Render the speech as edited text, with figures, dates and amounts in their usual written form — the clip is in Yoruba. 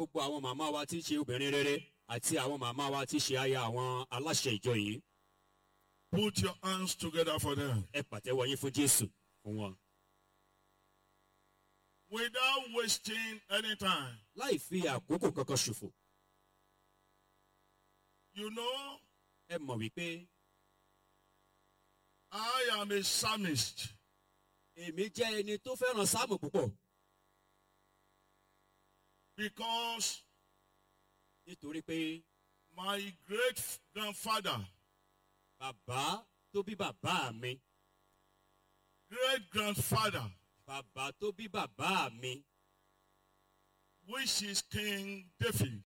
gbogbo àwọn màmá wa tí í ṣe obìnrin rere àti àwọn màmá wa tí í ṣe aya àwọn aláṣẹ ìjọ yìí. Put your hands together for them. Ẹ pàtẹ́wọ́ yín fún Jésù fún wọn. Without wasting any time. Láì fi àkókò kankan ṣòfò. You know, Ẹ mọ̀ wípé I am a psalmist. èmi jẹ́ ẹni tó fẹ́ràn sáàmù púpọ̀. Because Nítorí pé my great grandfather, bàbá tó bí bàbá mi, great grandfather, bàbá tó bí bàbá mi, which is King David,